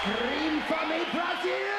Scream for me, Brazil!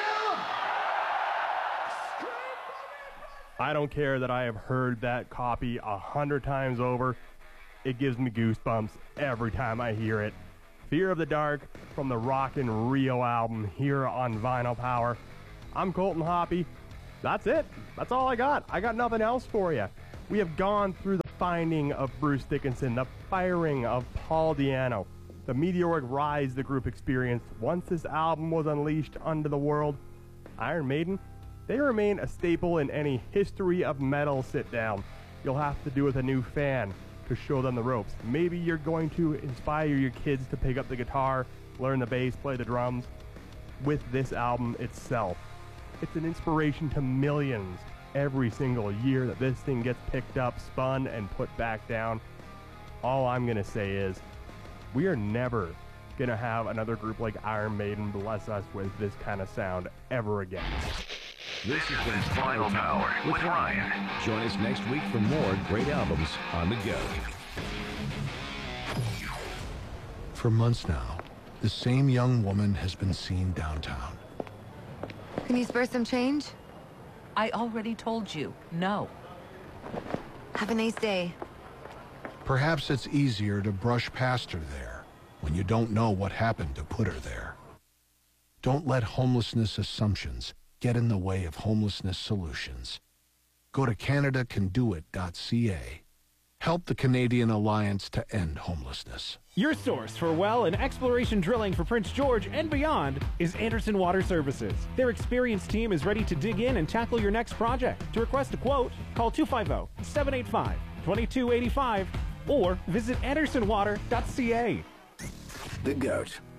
I don't care that I have heard that copy 100 times over. It gives me goosebumps every time I hear it. Fear of the Dark from the Rockin' Rio album here on Vinyl Power. I'm Colton Hoppy. That's it. That's all I got. I got nothing else for you. We have gone through the finding of Bruce Dickinson, the firing of Paul Di'Anno, the meteoric rise the group experienced once this album was unleashed onto the world. Iron Maiden, they remain a staple in any history of metal sit-down. You'll have to do with a new fan to show them the ropes. Maybe you're going to inspire your kids to pick up the guitar, learn the bass, play the drums. With this album itself, it's an inspiration to millions every single year that this thing gets picked up, spun, and put back down. All I'm going to say is, we are never going to have another group like Iron Maiden bless us with this kind of sound ever again. This has been Vinyl Power with Ryan. Join us next week for more great albums on the go. For months now, the same young woman has been seen downtown. Can you spare some change? I already told you, no. Have a nice day. Perhaps it's easier to brush past her there when you don't know what happened to put her there. Don't let homelessness assumptions get in the way of homelessness solutions. Go to CanadaCanDoIt.ca. Help the Canadian Alliance to End Homelessness. Your source for well and exploration drilling for Prince George and beyond is Anderson Water Services. Their experienced team is ready to dig in and tackle your next project. To request a quote, call 250-785-2285 or visit AndersonWater.ca. The GOAT.